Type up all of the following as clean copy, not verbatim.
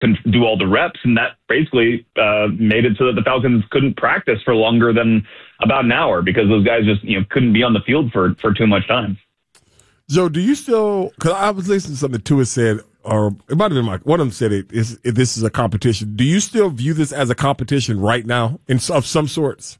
do all the reps, and that basically made it so that the Falcons couldn't practice for longer than about an hour because those guys just couldn't be on the field for too much time. Joe, do you still? Because I was listening to something Tua said, or it might have been Mike. One of them said this is a competition. Do you still view this as a competition right now of some sorts?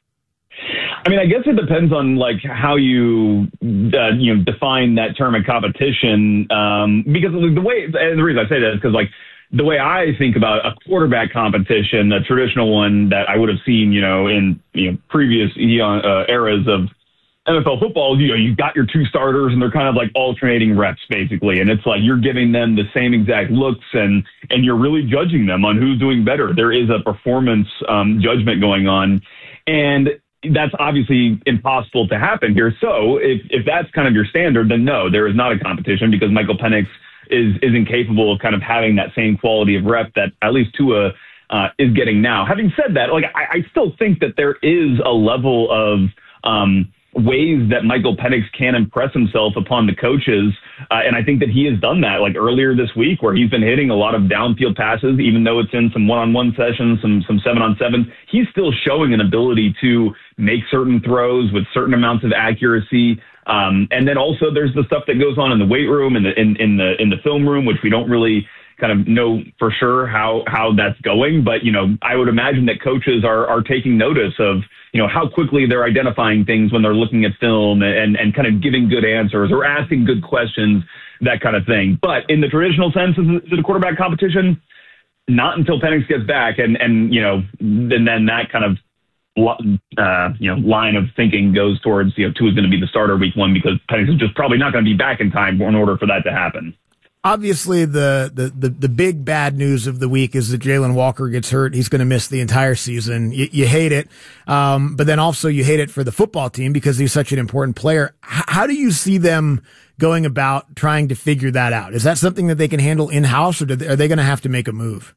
I mean, I guess it depends on how you define that term of competition. Because the reason I say that is because the way I think about a quarterback competition, a traditional one that I would have seen, in previous eras of NFL football, you got your two starters and they're kind of alternating reps basically. And it's you're giving them the same exact looks and you're really judging them on who's doing better. There is a performance judgment going on. And that's obviously impossible to happen here. So if that's kind of your standard, then no, there is not a competition because Michael Penix is incapable of kind of having that same quality of rep that at least Tua is getting now. Having said that, I still think that there is a level of ways that Michael Penix can impress himself upon the coaches. And I think that he has done that earlier this week where he's been hitting a lot of downfield passes, even though it's in some one-on-one sessions, some 7-on-7. He's still showing an ability to make certain throws with certain amounts of accuracy. And then also there's the stuff that goes on in the weight room and in the film room, which we don't really kind of know for sure how that's going. But, I would imagine that coaches are taking notice of, how quickly they're identifying things when they're looking at film and kind of giving good answers or asking good questions, that kind of thing. But in the traditional sense, is it a quarterback competition? Not until Penix gets back. And then that kind of, line of thinking goes towards, Tua is going to be the starter week 1 because Penix is just probably not going to be back in time in order for that to happen. Obviously, the big bad news of the week is that Jalen Walker gets hurt. He's going to miss the entire season. You hate it, but then also you hate it for the football team because he's such an important player. How do you see them going about trying to figure that out? Is that something that they can handle in-house, or are they going to have to make a move?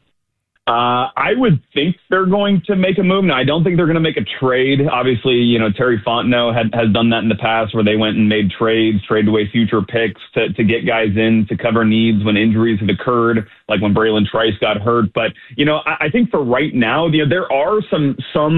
I would think they're going to make a move. Now, I don't think they're going to make a trade. Obviously, Terry Fontenot has done that in the past where they went and made trades, traded away future picks to get guys in to cover needs when injuries have occurred, like when Braylon Trice got hurt. But, I think for right now, there are some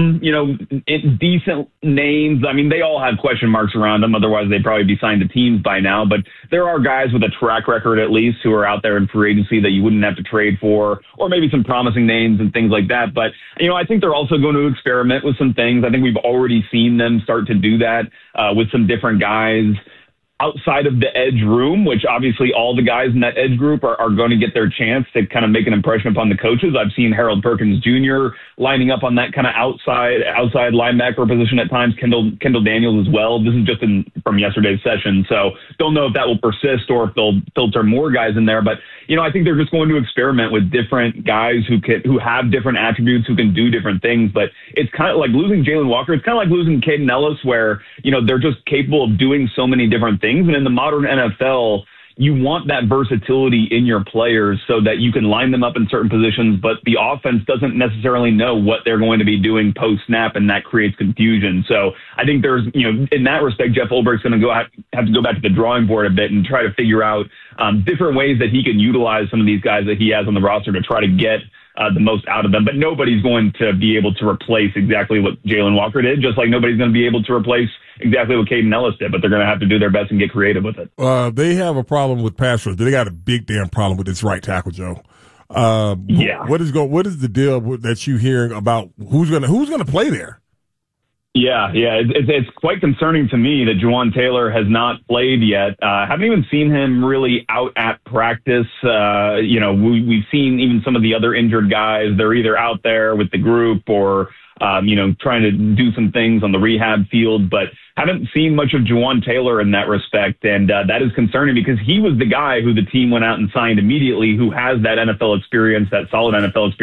decent names. I mean, they all have question marks around them. Otherwise, they'd probably be signed to teams by now. But there are guys with a track record, at least, who are out there in free agency that you wouldn't have to trade for, or maybe some promising names and things like that. But, I think they're also going to experiment with some things. I think we've already seen them start to do that with some different guys outside of the edge room, which obviously all the guys in that edge group are going to get their chance to kind of make an impression upon the coaches. I've seen Harold Perkins Jr. lining up on that kind of outside linebacker position at times, Kendall Daniels as well. This is just from yesterday's session, so don't know if that will persist or if they'll filter more guys in there. But, I think they're just going to experiment with different guys who have different attributes, who can do different things. But it's kind of like losing Jalen Walker. It's kind of like losing Caden Ellis, where, they're just capable of doing so many different things. And in the modern NFL, you want that versatility in your players so that you can line them up in certain positions, but the offense doesn't necessarily know what they're going to be doing post-snap, and that creates confusion. So I think there's, in that respect, Jeff Ulbricht's going to have to go back to the drawing board a bit and try to figure out different ways that he can utilize some of these guys that he has on the roster to try to get the most out of them. But nobody's going to be able to replace exactly what Jalen Walker did, just like nobody's going to be able to replace exactly what Caden Ellis did, but they're going to have to do their best and get creative with it. They have a problem with pass rush. They got a big damn problem with this right tackle, Joe. Yeah. What is the deal that you hearing about who's going to play there? Yeah. It's quite concerning to me that Juwan Taylor has not played yet. Haven't even seen him really out at practice. We've seen even some of the other injured guys. They're either out there with the group or, trying to do some things on the rehab field, but haven't seen much of Juwan Taylor in that respect. And that is concerning because he was the guy who the team went out and signed immediately, who has that NFL experience, that solid NFL experience.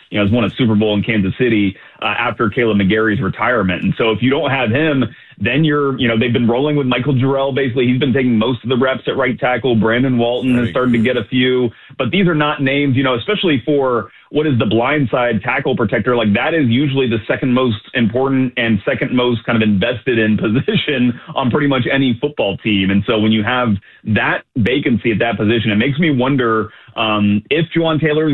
has won a Super Bowl in Kansas City after Caleb McGarry's retirement. And so if you don't have him, then they've been rolling with Michael Jarrell. Basically, he's been taking most of the reps at right tackle. Brandon Walton has started to get a few, but these are not names, especially for what is the blindside tackle protector. Like, that is usually the second most important and second most kind of invested in position on pretty much any football team. And so when you have that vacancy at that position, it makes me wonder if Juwan Taylor